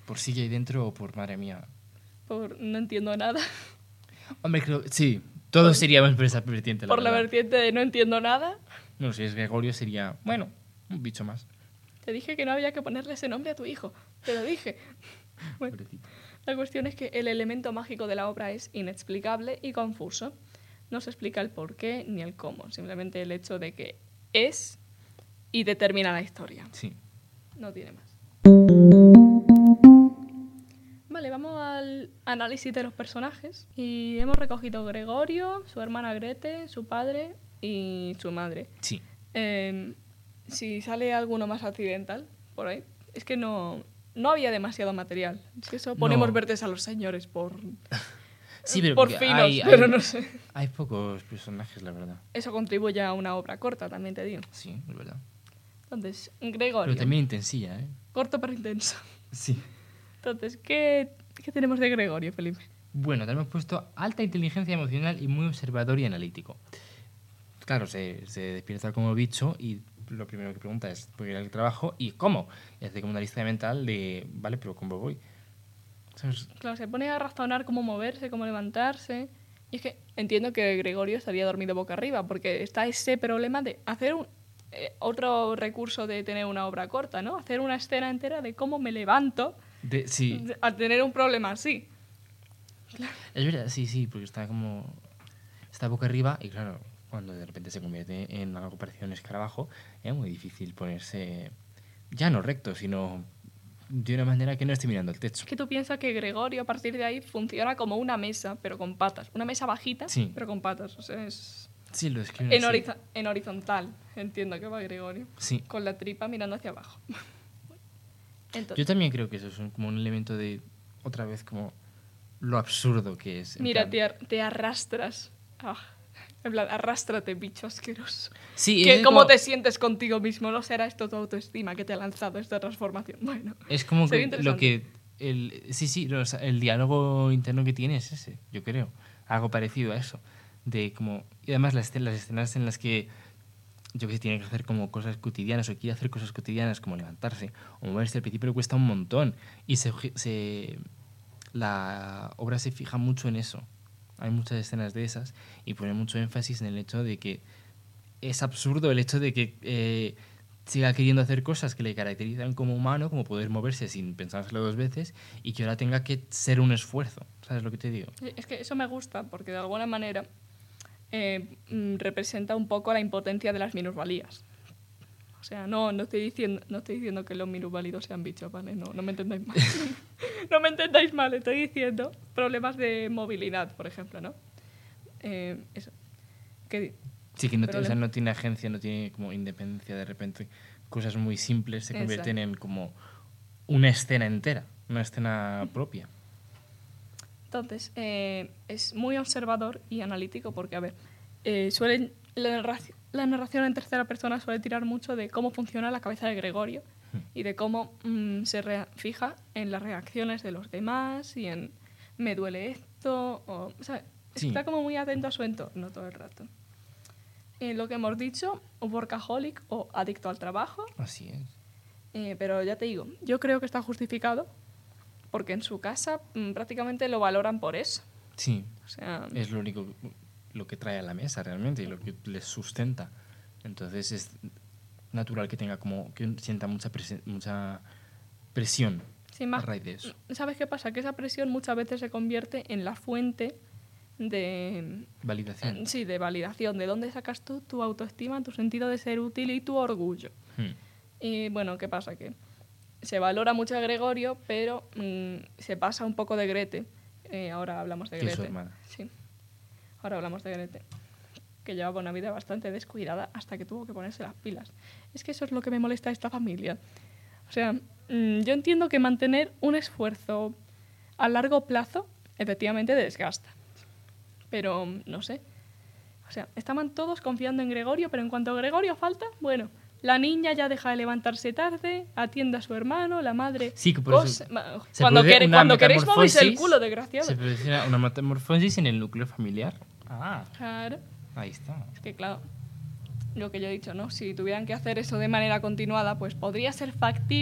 ¿Por sí que hay dentro o por madre mía? Por no entiendo nada. Hombre, creo sí. Todos seríamos por esa vertiente, Por la verdad. vertiente de no entiendo nada. No, si es Gregorio sería, bueno, un bicho más. Te dije que no había que ponerle ese nombre a tu hijo. Te lo dije. Bueno, Pobrecito. la cuestión es que el elemento mágico de la obra es inexplicable y confuso. No se explica el por qué ni el cómo. Simplemente el hecho de que es y determina la historia. Sí. No tiene más. Vale, vamos al análisis de los personajes. Y hemos recogido Gregorio, su hermana Grete, su padre y su madre. Sí. Si sale alguno más accidental por ahí, es que no había demasiado material. Es que eso ponemos No. verdes a los señores por Sí, pero finos, pero no sé. Hay pocos personajes, la verdad. Eso contribuye a una obra corta, también te digo. Sí, es verdad. Entonces, Gregorio. Pero también intensilla, ¿eh? Corto pero intenso. Sí. Entonces, ¿qué tenemos de Gregorio, Felipe? Bueno, también hemos puesto alta inteligencia emocional y muy observador y analítico. Claro, se despierta como bicho y lo primero que pregunta es ¿por qué era el trabajo? ¿Y cómo? Y hace como una lista mental de, vale, pero ¿cómo voy? ¿Sabes? Claro, se pone a razonar cómo moverse, cómo levantarse. Y es que entiendo que Gregorio estaría dormido boca arriba, porque está ese problema de hacer otro recurso de tener una obra corta, ¿no? Hacer una escena entera de cómo me levanto Sí. al tener un problema así. Es verdad, sí, porque está boca arriba y claro, cuando de repente se convierte en algo parecido a un escarabajo, es muy difícil ponerse ya no recto, sino de una manera que no esté mirando el techo. Es que tú piensas que Gregorio a partir de ahí funciona como una mesa, pero con patas. Una mesa bajita, Sí. pero con patas. O sea, es Sí, lo describen así. en horizontal, entiendo que va Gregorio. Sí. Con la tripa mirando hacia abajo. Entonces, Yo también creo que eso es como un elemento de, otra vez, como lo absurdo que es. mira, te arrastras. Ah, en plan, arrástrate, bicho asqueroso. Sí, ¿Cómo te sientes contigo mismo? ¿No será esto tu autoestima que te ha lanzado esta transformación? Bueno, es como sería que lo interesante. que... Sí, o sea, el diálogo interno que tiene es ese, yo creo. Algo parecido a eso. De como, y además las escenas en las que yo que sé, tiene que hacer como cosas cotidianas o quiere hacer cosas cotidianas como levantarse o moverse, al principio le cuesta un montón y la obra se fija mucho en eso. Hay muchas escenas de esas y pone mucho énfasis en el hecho de que es absurdo el hecho de que siga queriendo hacer cosas que le caracterizan como humano, como poder moverse sin pensárselo dos veces y que ahora tenga que ser un esfuerzo. ¿Sabes lo que te digo? Es que eso me gusta porque de alguna manera representa un poco la impotencia de las minusvalías. O sea, no estoy diciendo que los minusválidos sean bichos, ¿vale? No me entendáis mal. No me entendáis mal, estoy diciendo problemas de movilidad, por ejemplo, ¿no? Eso. Sí, que no tiene agencia, no tiene como independencia, de repente cosas muy simples se convierten en como una escena entera, una escena propia. Entonces, es muy observador y analítico porque, a ver, la narración en tercera persona suele tirar mucho de cómo funciona la cabeza de Gregorio y de cómo se fija en las reacciones de los demás y en me duele esto, o sea, sí. Está como muy atento a su entorno todo el rato. Lo que hemos dicho, un workaholic o adicto al trabajo. Así es. Pero ya te digo, yo creo que está justificado porque en su casa prácticamente lo valoran por eso. Sí, o sea, es lo único lo que trae a la mesa realmente y lo que les sustenta. Entonces es natural que tenga como que sienta mucha presión a raíz de eso. ¿Sabes qué pasa? Que esa presión muchas veces se convierte en la fuente de validación. Sí, de validación. ¿De dónde sacas tú tu autoestima, tu sentido de ser útil y tu orgullo? Y bueno, ¿qué pasa? Que se valora mucho a Gregorio, pero se pasa un poco de Grete. Ahora hablamos de Grete. Que es su hermana. Sí. Ahora hablamos de Grete, que llevaba una vida bastante descuidada hasta que tuvo que ponerse las pilas. Es que eso es lo que me molesta de esta familia. O sea, yo entiendo que mantener un esfuerzo a largo plazo efectivamente desgasta. Pero no sé. O sea, estaban todos confiando en Gregorio, pero en cuanto Gregorio falta, bueno, la niña ya deja de levantarse tarde, atiende a su hermano, la madre... Sí, que por eso cuando queréis movéis el culo, desgraciado. Se produce una metamorfosis en el núcleo familiar. Claro. Ahí está. Es que claro, lo que yo he dicho, ¿no? Si tuvieran que hacer eso de manera continuada, pues podría ser factible.